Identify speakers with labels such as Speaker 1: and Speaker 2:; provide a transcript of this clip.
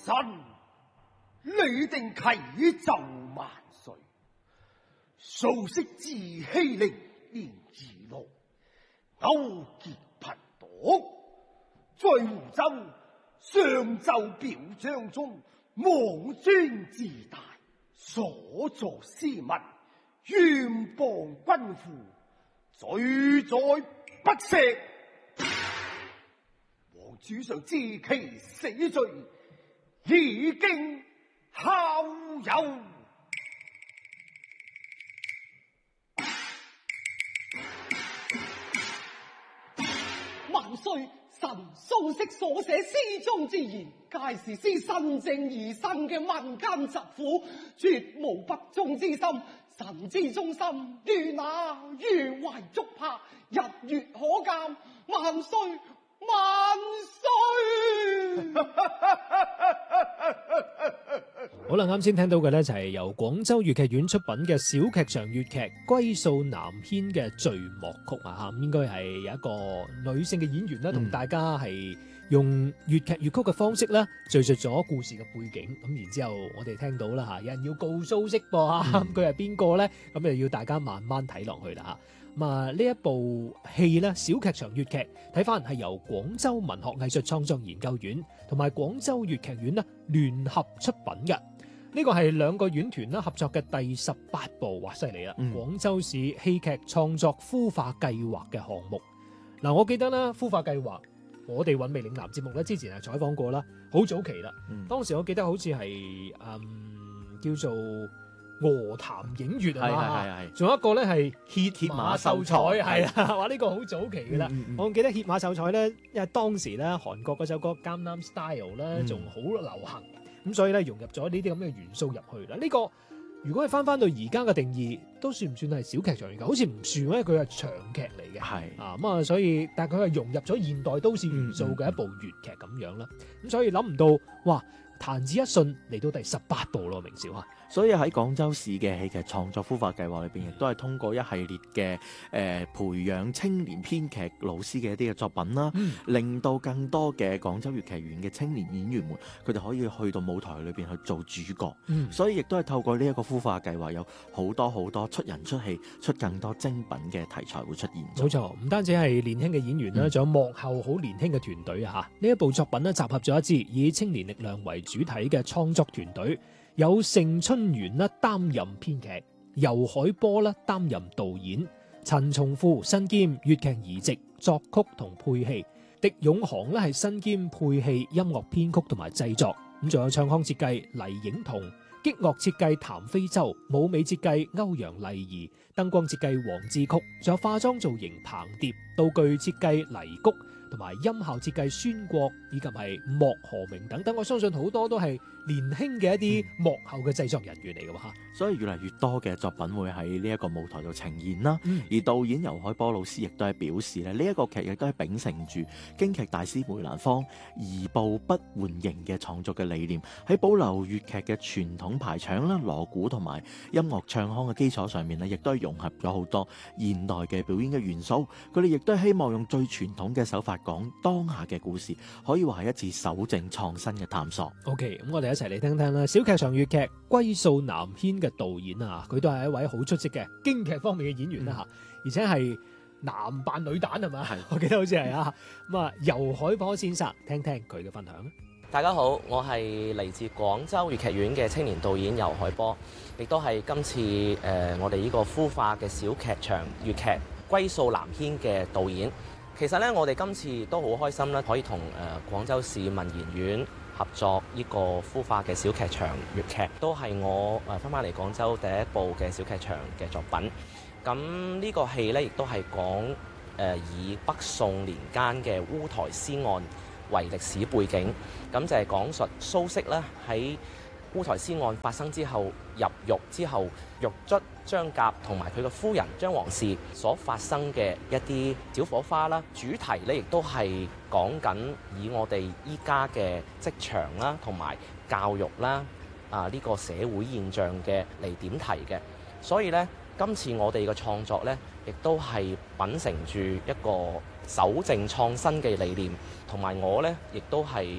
Speaker 1: 臣你定啟奏萬歲，素昔自欺凌連自樂，勾結貧黨，在湖州上奏表彰中妄尊自大，所作斯文，冤枉君父，罪在不赦。皇主上知其死罪，已經效尤。
Speaker 2: 萬歲！臣蘇軾所寫詩中之言，皆是施新政而生嘅民間疾苦，絕無不忠之心。臣之忠心，如那如懷竹柏，日月可鑑。萬歲！萬歲！
Speaker 3: 好啦，啱先聽到嘅呢，就係由廣州粵劇院出品嘅小劇場粵劇《歸數南軒》嘅序幕曲啊，應該係有一個女性嘅演員啦，同大家係用粵劇粵曲嘅方式啦，敘述咗故事嘅背景。咁然之後我哋聽到啦嚇，有人要告蘇軾噃嚇，佢係邊個呢？咁就要大家慢慢睇落去啦嚇。咁啊，呢一部戲咧，小劇場粵劇睇翻係由廣州文學藝術創作研究院同埋廣州粵劇院咧聯合出品嘅。呢個係兩個院團啦合作嘅第18部，哇犀利啦！廣州市戲劇創作孵化計劃嘅項目。嗱，我記得啦，孵化計劃我哋韻味嶺南節目咧之前係採訪過啦，好早期啦。當時我記得好似係叫做鵝潭影月啊嘛，仲有一個咧係歇馬秀才，係啦，話呢個好早期嘅啦。我記得歇馬秀才咧，因為當時咧韓國嗰首歌《江南 Style》咧仲好流行，咁所以咧融入咗呢啲咁嘅元素入去啦。呢個如果係翻到而家嘅定義，都算唔算係小劇場嚟㗎？好似唔算，因為佢係長劇嚟嘅。係啊，咁啊，所以但係佢係融入咗現代都市元素嘅一部粵劇咁樣啦。咁所以諗唔到，哇！彈指一瞬嚟到第18部咯，明少啊！
Speaker 4: 所以喺廣州市嘅戲劇創作孵化計劃裏邊，亦都係通過一系列嘅培養青年編劇老師嘅一啲嘅作品啦，令到更多嘅廣州粵劇院嘅青年演員們，佢哋可以去到舞台裏邊去做主角。所以亦都係透過呢一個孵化計劃，有好多出人出戲，出更多精品嘅題材會出現。
Speaker 3: 冇錯，唔單止係年輕嘅演員啦，仲有幕後好年輕嘅團隊啊！嚇，呢一部作品咧集合咗一支以青年力量為主體嘅創作團隊。有盛春元啦擔任編劇，游海波啦擔任導演，陳松富身兼粵劇移植、作曲同配戲，狄永航咧係身兼配戲、音樂編曲同埋製作，咁仲有唱腔設計黎影彤，擊樂設計譚飛洲，舞美設計歐陽麗儀，燈光設計黃志曲，仲有化妝造型彭蝶，道具設計黎谷，同埋音效設計孫國，以及係莫何明等等，我相信好多都係年輕嘅一啲幕後嘅製作人員嚟嘅嚇。
Speaker 4: 所以越嚟越多嘅作品會喺呢一個舞台度呈現啦。而導演游海波老師亦都係表示咧，呢一個劇亦都係秉承住京劇大師梅蘭芳移步不換形嘅創作嘅理念，喺保留粵劇嘅傳統排場啦、鑼鼓同埋音樂唱腔嘅基礎上面咧，亦都係融合咗好多現代嘅表演嘅元素。佢哋亦都係希望用最傳統嘅手法講當下嘅故事，可以話係一次守正創新嘅探索。
Speaker 3: OK， 咁我哋一齊嚟聽聽啦。小劇場粵劇《歸數南軒》嘅導演啊，佢都係一位好出色嘅京劇方面嘅演員啦嚇，而且係男扮女旦係嘛？我記得好似係啊。咁啊，游海波先生，聽聽佢嘅分享。
Speaker 5: 大家好，我係嚟自廣州粵劇院嘅青年導演游海波，亦都係今次我哋呢個孵化嘅小劇場粵劇《歸數南軒》嘅導演。其實咧，我哋今次都好開心啦，可以同廣州市文研院合作呢個孵化嘅小劇場粵劇，都係我翻嚟廣州第一部嘅小劇場嘅作品。咁呢個戲咧，亦都係講以北宋年間嘅烏台詩案為歷史背景，咁就係講述蘇軾咧喺烏台詩案發生之後入獄之後，獄卒張甲同埋佢嘅夫人張王氏所發生嘅一啲小火花啦。主題咧亦都係講緊以我哋依家嘅職場啦同埋教育啦呢個社會現象嘅嚟點題嘅。所以咧，今次我哋嘅創作咧，亦都係秉承住一個守正創新嘅理念，同埋我咧亦都係